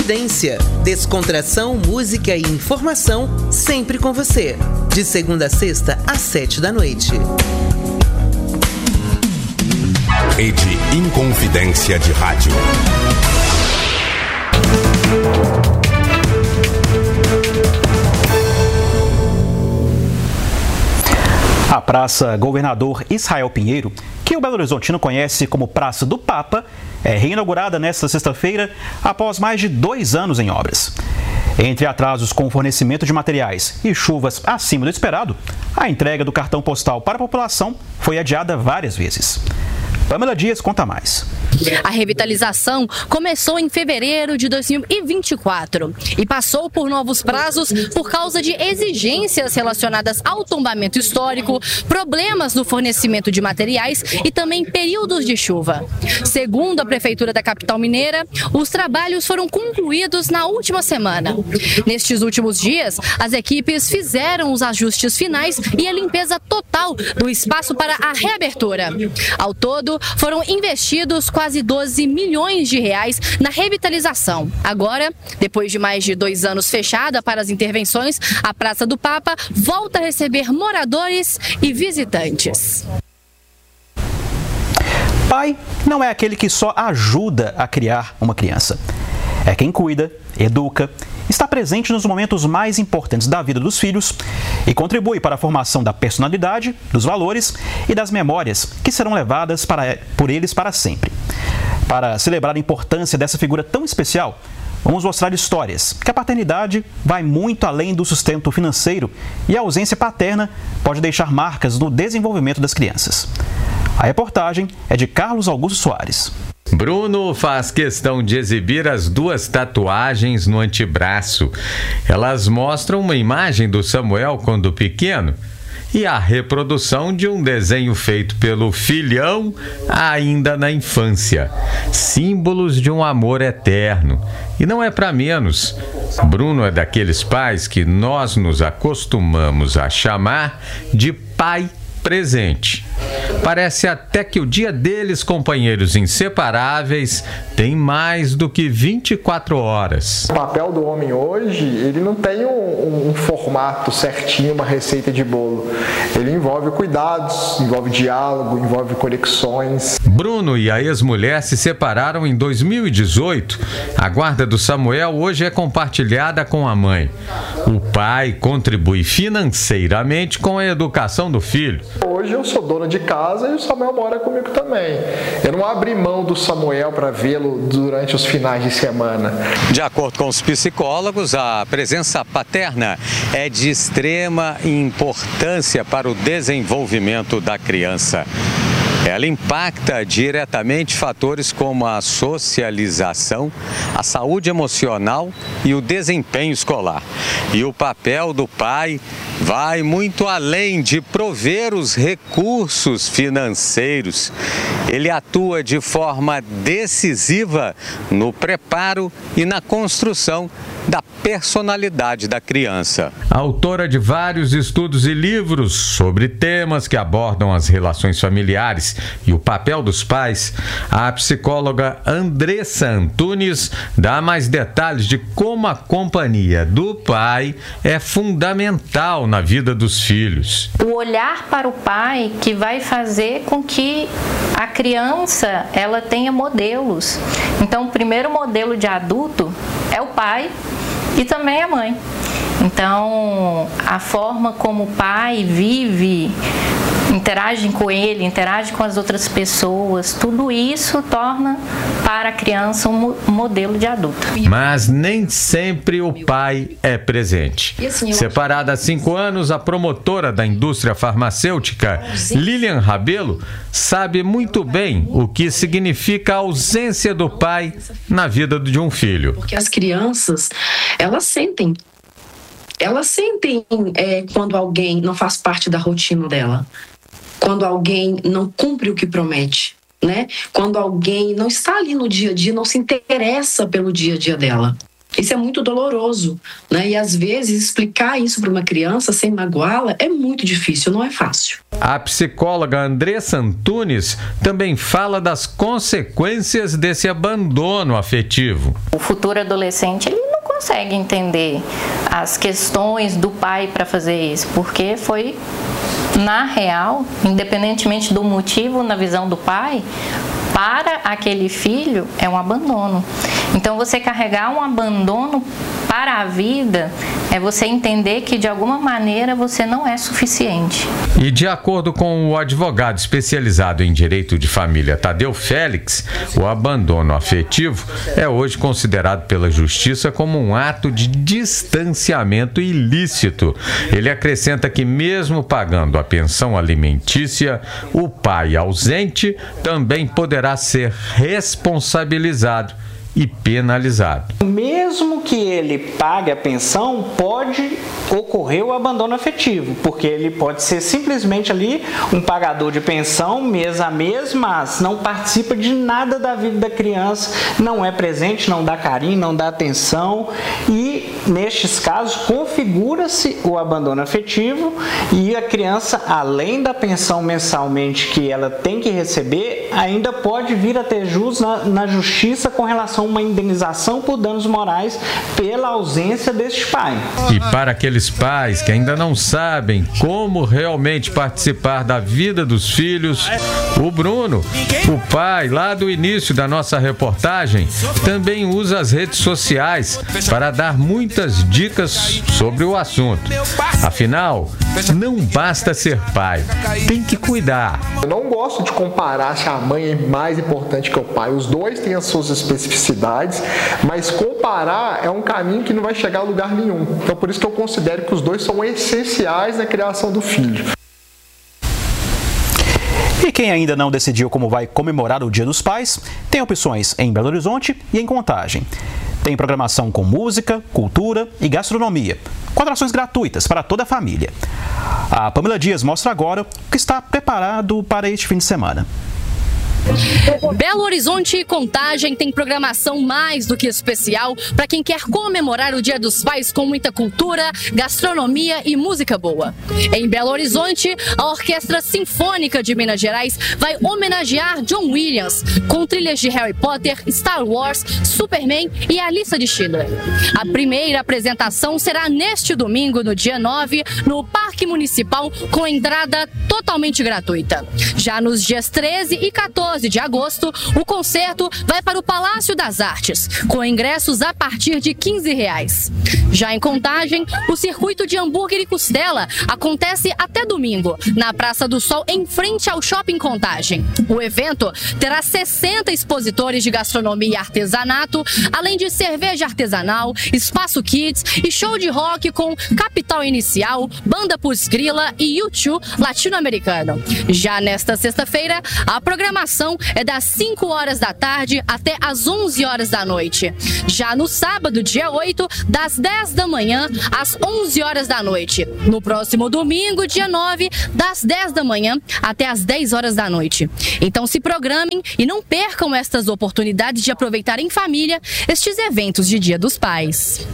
Inconfidência. Descontração, música e informação sempre com você. De segunda a sexta, às 7h. Rede Inconfidência de Rádio. A Praça Governador Israel Pinheiro, que o Belo Horizontino conhece como Praça do Papa, é reinaugurada nesta sexta-feira após mais de 2 anos em obras. Entre atrasos com o fornecimento de materiais e chuvas acima do esperado, a entrega do cartão postal para a população foi adiada várias vezes. Pamela Dias conta mais. A revitalização começou em fevereiro de 2024 e passou por novos prazos por causa de exigências relacionadas ao tombamento histórico, problemas no fornecimento de materiais e também períodos de chuva. Segundo a Prefeitura da capital mineira, os trabalhos foram concluídos na última semana. Nestes últimos dias, as equipes fizeram os ajustes finais e a limpeza total do espaço para a reabertura. Ao todo, foram investidos quase 12 milhões de reais na revitalização. Agora, depois de mais de 2 anos fechada para as intervenções, a Praça do Papa volta a receber moradores e visitantes. Pai não é aquele que só ajuda a criar uma criança. É quem cuida, educa, está presente nos momentos mais importantes da vida dos filhos e contribui para a formação da personalidade, dos valores e das memórias que serão levadas por eles para sempre. Para celebrar a importância dessa figura tão especial, vamos mostrar histórias que a paternidade vai muito além do sustento financeiro e a ausência paterna pode deixar marcas no desenvolvimento das crianças. A reportagem é de Carlos Augusto Soares. Bruno faz questão de exibir as 2 tatuagens no antebraço. Elas mostram uma imagem do Samuel quando pequeno e a reprodução de um desenho feito pelo filhão ainda na infância. Símbolos de um amor eterno. E não é para menos. Bruno é daqueles pais que nós nos acostumamos a chamar de pai presente. Parece até que o dia deles, companheiros inseparáveis, tem mais do que 24 horas. O papel do homem hoje, ele não tem um formato certinho, uma receita de bolo. Ele envolve cuidados, envolve diálogo, envolve conexões. Bruno e a ex-mulher se separaram em 2018. A guarda do Samuel hoje é compartilhada com a mãe. O pai contribui financeiramente com a educação do filho. Hoje eu sou dona de casa e o Samuel mora comigo também. Eu não abri mão do Samuel para vê-lo durante os finais de semana. De acordo com os psicólogos, a presença paterna é de extrema importância para o desenvolvimento da criança. Ela impacta diretamente fatores como a socialização, a saúde emocional e o desempenho escolar. E o papel do pai vai muito além de prover os recursos financeiros. Ele atua de forma decisiva no preparo e na construção da personalidade da criança. Autora de vários estudos e livros sobre temas que abordam as relações familiares e o papel dos pais, a psicóloga Andressa Antunes dá mais detalhes de como a companhia do pai é fundamental na vida dos filhos. O olhar para o pai que vai fazer com que a criança ela tenha modelos. Então, o primeiro modelo de adulto é o pai e também a mãe. Então, a forma como o pai vive, interage com ele, interage com as outras pessoas, tudo isso torna para a criança um modelo de adulto. Mas nem sempre o pai é presente. Separada há 5 anos, a promotora da indústria farmacêutica, Lilian Rabelo, sabe muito bem o que significa a ausência do pai na vida de um filho. Porque as crianças, elas sentem quando alguém não faz parte da rotina dela, quando alguém não cumpre o que promete, né? Quando alguém não está ali no dia a dia, não se interessa pelo dia a dia dela. Isso é muito doloroso, né? E às vezes explicar isso para uma criança sem magoá-la é muito difícil, não é fácil. A psicóloga Andressa Antunes também fala das consequências desse abandono afetivo. O futuro adolescente, ele não consegue entender as questões do pai para fazer isso, porque foi, na real, independentemente do motivo na visão do pai, para aquele filho é um abandono. Então, você carregar um abandono para a vida é você entender que, de alguma maneira, você não é suficiente. E de acordo com o advogado especializado em direito de família Tadeu Félix, o abandono afetivo é hoje considerado pela justiça como um ato de distanciamento ilícito. Ele acrescenta que, mesmo pagando a pensão alimentícia, o pai ausente também poderá ser responsabilizado e penalizado. Mesmo que ele pague a pensão, pode ocorrer o abandono afetivo, porque ele pode ser simplesmente ali um pagador de pensão mês a mês, mas não participa de nada da vida da criança, não é presente, não dá carinho, não dá atenção, e nestes casos configura-se o abandono afetivo e a criança, além da pensão mensalmente que ela tem que receber, ainda pode vir a ter jus na justiça com relação a uma indenização por danos morais pela ausência deste pai. E para aqueles pais que ainda não sabem como realmente participar da vida dos filhos, o Bruno, o pai lá do início da nossa reportagem, também usa as redes sociais para dar muitas dicas sobre o assunto. Afinal, não basta ser pai, tem que cuidar. Eu não gosto de comparar se a mãe é mais importante que o pai. Os dois têm as suas especificidades, mas comparar é um caminho que não vai chegar a lugar nenhum. Então, por isso que eu considero que os dois são essenciais na criação do filho. E quem ainda não decidiu como vai comemorar o Dia dos Pais, tem opções em Belo Horizonte e em Contagem. Tem programação com música, cultura e gastronomia, com atrações gratuitas para toda a família. A Pamela Dias mostra agora o que está preparado para este fim de semana. Belo Horizonte e Contagem tem programação mais do que especial para quem quer comemorar o Dia dos Pais com muita cultura, gastronomia e música boa. Em Belo Horizonte, a Orquestra Sinfônica de Minas Gerais vai homenagear John Williams com trilhas de Harry Potter, Star Wars, Superman e a Lista de Schindler. A primeira apresentação será neste domingo, no dia 9, no Parque Municipal, com entrada totalmente gratuita. Já nos dias 13 e 14 de agosto, o concerto vai para o Palácio das Artes, com ingressos a partir de R$15. Já em Contagem, o circuito de hambúrguer e costela acontece até domingo, na Praça do Sol, em frente ao Shopping Contagem. O evento terá 60 expositores de gastronomia e artesanato, além de cerveja artesanal, espaço kids e show de rock com Capital Inicial, Banda Putz Grila e U2 latino-americano. Já nesta sexta-feira, a programação é das 5 horas da tarde até as 11 horas da noite. Já no sábado, dia 8, das 10 da manhã às 11 horas da noite. No próximo domingo, dia 9, das 10 da manhã até as 10 horas da noite. Então se programem e não percam estas oportunidades de aproveitar em família estes eventos de Dia dos Pais.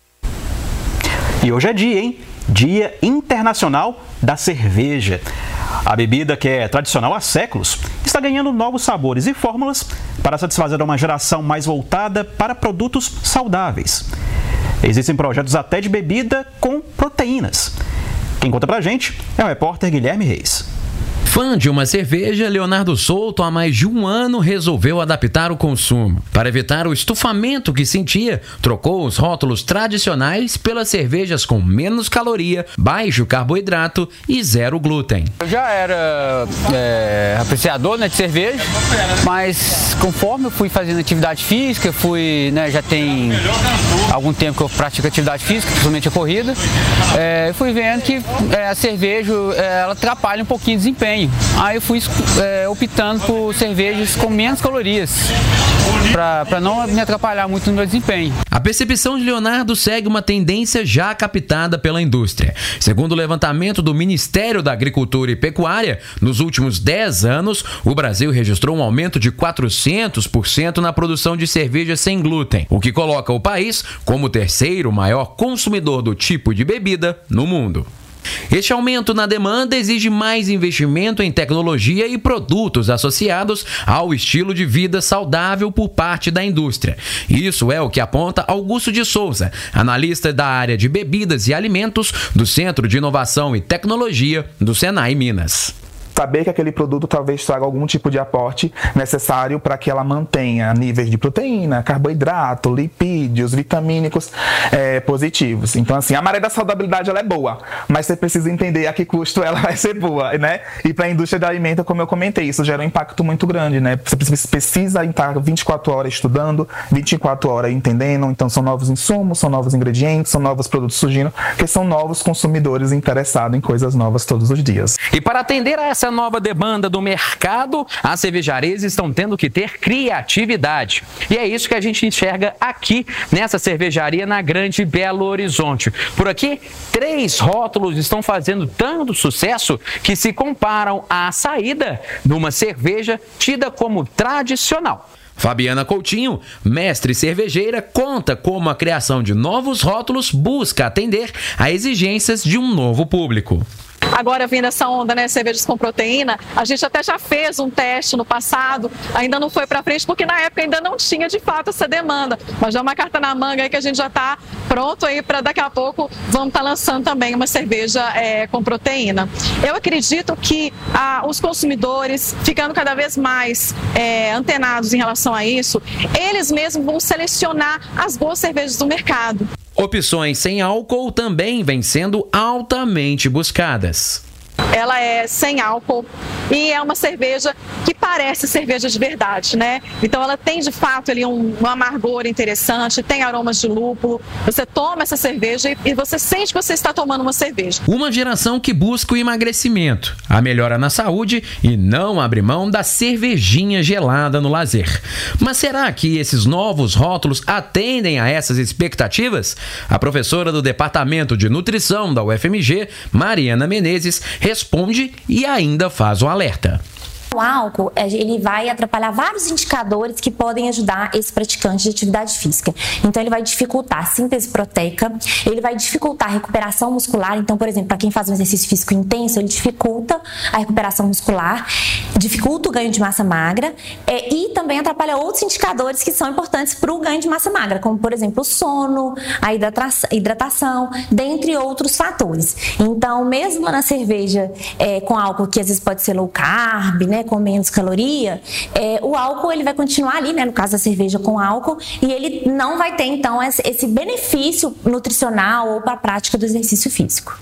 E hoje é dia, hein? Dia Internacional da Cerveja. A bebida, que é tradicional há séculos, está ganhando novos sabores e fórmulas para satisfazer uma geração mais voltada para produtos saudáveis. Existem projetos até de bebida com proteínas. Quem conta pra gente é o repórter Guilherme Reis. Fã de uma cerveja, Leonardo Souto, há mais de um ano, resolveu adaptar o consumo. Para evitar o estufamento que sentia, trocou os rótulos tradicionais pelas cervejas com menos caloria, baixo carboidrato e zero glúten. Eu já era apreciador, de cerveja, mas conforme eu fui fazendo atividade física, já tem algum tempo que eu pratico atividade física, principalmente a corrida, fui vendo que a cerveja ela atrapalha um pouquinho o desempenho. Aí eu fui optando por cervejas com menos calorias. para não me atrapalhar muito no meu desempenho. A percepção de Leonardo segue uma tendência já captada pela indústria. Segundo o levantamento do Ministério da Agricultura e Pecuária, nos últimos 10 anos, o Brasil registrou um aumento de 400% na produção de cerveja sem glúten, o que coloca o país como o terceiro maior consumidor do tipo de bebida no mundo. Este aumento na demanda exige mais investimento em tecnologia e produtos associados ao estilo de vida saudável por parte da indústria. Isso é o que aponta Augusto de Souza, analista da área de bebidas e alimentos do Centro de Inovação e Tecnologia do Senai Minas. Saber que aquele produto talvez traga algum tipo de aporte necessário para que ela mantenha níveis de proteína, carboidrato, lipídios, vitamínicos positivos. Então, assim, a maré da saudabilidade ela é boa, mas você precisa entender a que custo ela vai ser boa, né? E para a indústria de alimento, como eu comentei, isso gera um impacto muito grande, né? Você precisa estar 24 horas estudando, 24 horas entendendo, então são novos insumos, são novos ingredientes, são novos produtos surgindo, porque são novos consumidores interessados em coisas novas todos os dias. E para atender a essa nova demanda do mercado, as cervejarias estão tendo que ter criatividade. E é isso que a gente enxerga aqui nessa cervejaria na Grande Belo Horizonte. Por aqui, 3 rótulos estão fazendo tanto sucesso que se comparam à saída de uma cerveja tida como tradicional. Fabiana Coutinho, mestre cervejeira, conta como a criação de novos rótulos busca atender a exigências de um novo público. Agora vindo essa onda, né, cervejas com proteína, a gente até já fez um teste no passado, ainda não foi para frente porque na época ainda não tinha de fato essa demanda, mas já é uma carta na manga aí que a gente já está pronto aí para daqui a pouco vamos estar lançando também uma cerveja com proteína. Eu acredito que os consumidores, ficando cada vez mais antenados em relação a isso, eles mesmos vão selecionar as boas cervejas do mercado. Opções sem álcool também vêm sendo altamente buscadas. Ela é sem álcool e é uma cerveja que parece cerveja de verdade, né? Então ela tem de fato ali um amargor interessante, tem aromas de lúpulo. Você toma essa cerveja e você sente que você está tomando uma cerveja. Uma geração que busca o emagrecimento, a melhora na saúde e não abre mão da cervejinha gelada no lazer. Mas será que esses novos rótulos atendem a essas expectativas? A professora do Departamento de Nutrição da UFMG, Mariana Menezes, responde e ainda faz um alerta. O álcool, ele vai atrapalhar vários indicadores que podem ajudar esse praticante de atividade física. Então, ele vai dificultar a síntese proteica, ele vai dificultar a recuperação muscular. Então, por exemplo, para quem faz um exercício físico intenso, ele dificulta a recuperação muscular, dificulta o ganho de massa magra e também atrapalha outros indicadores que são importantes para o ganho de massa magra, como, por exemplo, o sono, a hidratação, dentre outros fatores. Então, mesmo na cerveja com álcool, que às vezes pode ser low carb, né, com menos caloria, o álcool ele vai continuar ali, né, no caso da cerveja com álcool, e ele não vai ter então esse benefício nutricional ou para a prática do exercício físico.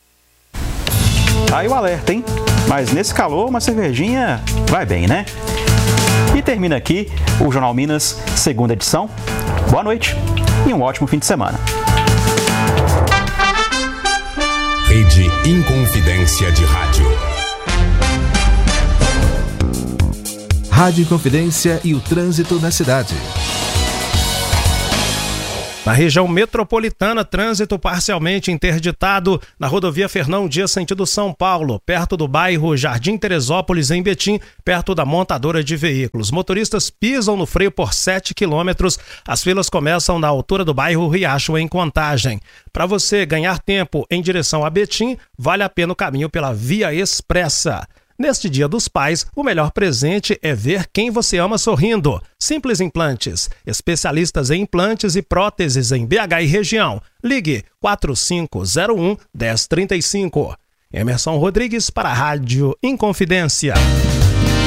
Aí o alerta, hein? Mas nesse calor uma cervejinha vai bem, né? E termina aqui o Jornal Minas, segunda edição. Boa noite e um ótimo fim de semana. Rede Inconfidência de Rádio. Rádio Inconfidência e o trânsito na cidade. Na região metropolitana, trânsito parcialmente interditado na rodovia Fernão Dias, sentido São Paulo, perto do bairro Jardim Teresópolis, em Betim, perto da montadora de veículos. Motoristas pisam no freio por 7 quilômetros. As filas começam na altura do bairro Riacho, em Contagem. Para você ganhar tempo em direção a Betim, vale a pena o caminho pela Via Expressa. Neste Dia dos Pais, o melhor presente é ver quem você ama sorrindo. Simples Implantes, especialistas em implantes e próteses em BH e região. Ligue 4501-1035. Emerson Rodrigues para a Rádio Inconfidência.